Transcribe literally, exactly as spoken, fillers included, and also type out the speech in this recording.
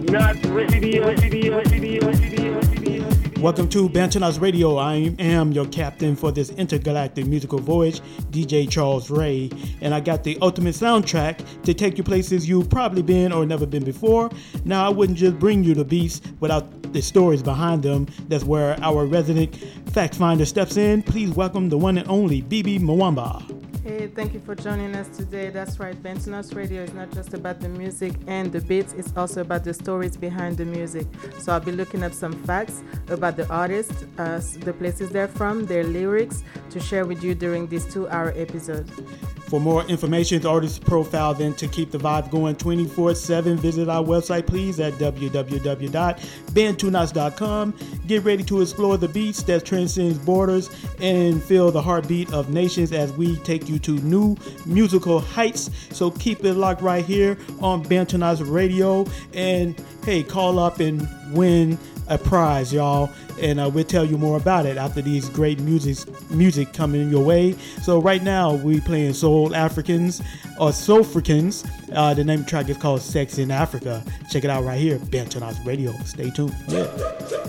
Nuts Radio, Radio, Radio, Radio, Radio. Welcome to Bantu Nuts Radio. I am your captain for this intergalactic musical voyage, D J Charles Ray, and I got the ultimate soundtrack to take you places you've probably been or never been before. Now, I wouldn't just bring you the beats without the stories behind them. That's where our resident fact finder steps in. Please welcome the one and only Bibi Mwamba. Hey, thank you for joining us today. That's right, Bantu Nuts Radio is not just about the music and the beats, it's also about the stories behind the music. So I'll be looking up some facts about the artists, uh, the places they're from, their lyrics, to share with you during this two-hour episode. For more information, the artist profile, then to keep the vibe going twenty-four seven, visit our website, please, at w w w dot bantu nuts dot com. Get ready to explore the beats that transcends borders and feel the heartbeat of nations as we take you to new musical heights. So keep it locked right here on Bantu Nuts Radio. And hey, call up and win a prize, y'all, and uh, we'll tell you more about it after these great music music coming your way. So right now we playing Soul Africans or Soulfricans. Uh, the name of the track is called Sex in Africa. Check it out right here, Bantu Nuts Radio. Stay tuned. Yeah.